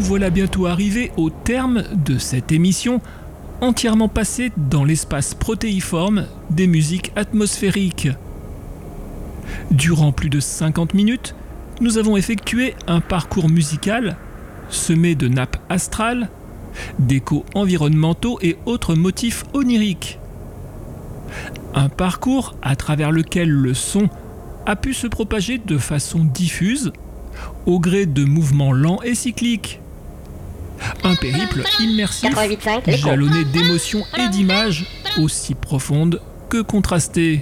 voilà bientôt arrivés au terme de cette émission entièrement passée dans l'espace protéiforme des musiques atmosphériques. Durant plus de 50 minutes, nous avons effectué un parcours musical semé de nappes astrales, d'échos environnementaux et autres motifs oniriques. Un parcours à travers lequel le son a pu se propager de façon diffuse, au gré de mouvements lents et cycliques. Un périple immersif, jalonné d'émotions et d'images aussi profondes que contrastées.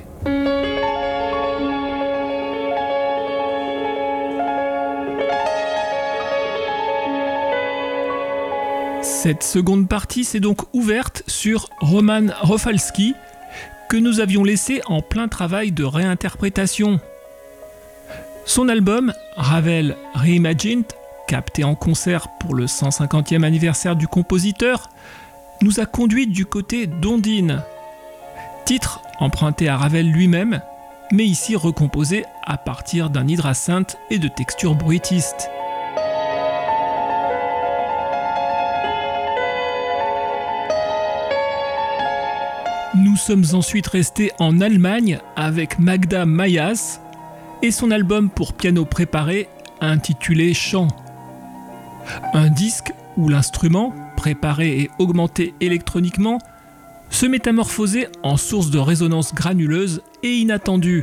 Cette seconde partie s'est donc ouverte sur Roman Rafalski, que nous avions laissé en plein travail de réinterprétation. Son album, Ravel Reimagined, capté en concert pour le 150e anniversaire du compositeur, nous a conduit du côté d'Ondine, titre emprunté à Ravel lui-même, mais ici recomposé à partir d'un hydrasynth et de textures bruitistes. Nous sommes ensuite restés en Allemagne avec Magda Mayas et son album pour piano préparé intitulé Chant. Un disque où l'instrument, préparé et augmenté électroniquement, se métamorphosait en source de résonance granuleuse et inattendue.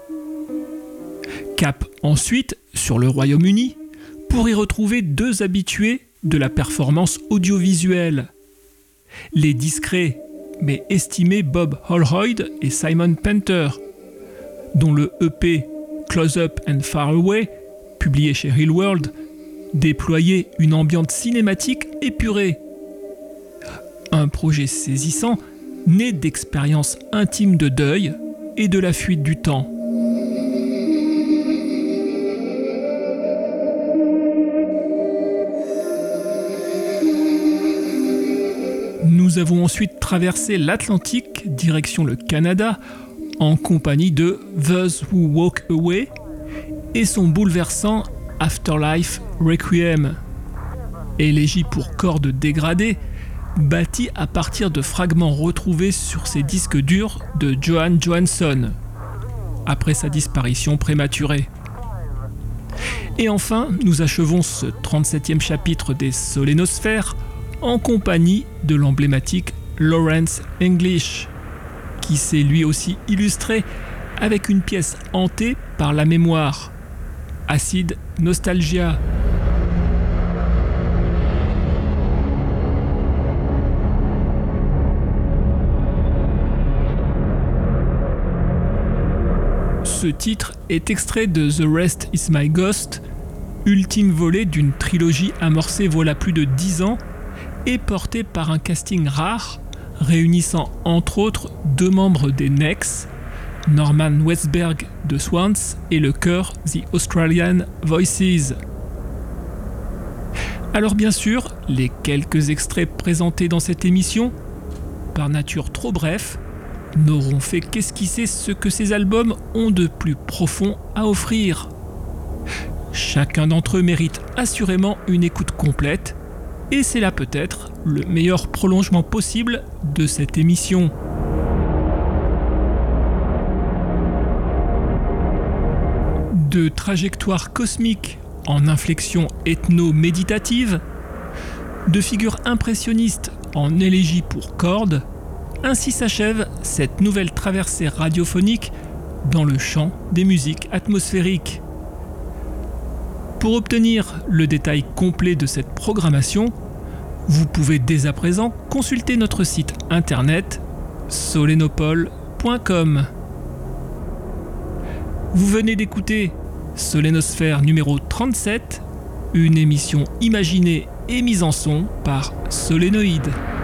Cap ensuite sur le Royaume-Uni pour y retrouver deux habitués de la performance audiovisuelle. Les discrets mais estimés Bob Holroyd et Simon Penter, dont le EP Close Up and Far Away, publié chez Real World, déployait une ambiance cinématique épurée. Un projet saisissant, né d'expériences intimes de deuil et de la fuite du temps. Nous avons ensuite traversé l'Atlantique, direction le Canada, en compagnie de Those Who Walk Away et son bouleversant Afterlife Requiem, élégie pour cordes dégradées, bâtie à partir de fragments retrouvés sur ses disques durs de Johan Johansson, après sa disparition prématurée. Et enfin, nous achevons ce 37e chapitre des Solénosphères en compagnie de l'emblématique Lawrence English, qui s'est lui aussi illustré avec une pièce hantée par la mémoire, Acid Nostalgia. Ce titre est extrait de The Rest Is My Ghost, ultime volet d'une trilogie amorcée voilà plus de 10 ans et porté par un casting rare, réunissant entre autres deux membres des Necks, Norman Westberg de Swans et le chœur The Australian Voices. Alors bien sûr, les quelques extraits présentés dans cette émission, par nature trop brefs, n'auront fait qu'esquisser ce que ces albums ont de plus profond à offrir. Chacun d'entre eux mérite assurément une écoute complète, et c'est là peut-être le meilleur prolongement possible de cette émission. De trajectoires cosmiques en inflexion ethno-méditative, de figures impressionnistes en élégie pour cordes, ainsi s'achève cette nouvelle traversée radiophonique dans le champ des musiques atmosphériques. Pour obtenir le détail complet de cette programmation, vous pouvez dès à présent consulter notre site internet solenopole.com. Vous venez d'écouter Solénosphère numéro 37, une émission imaginée et mise en son par Solénoïde.